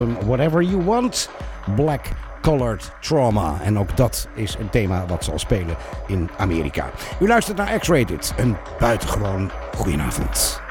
Whatever You Want, Black Colored Trauma. En ook dat is een thema wat zal spelen in Amerika. U luistert naar X-Rated. Een buitengewoon goedenavond.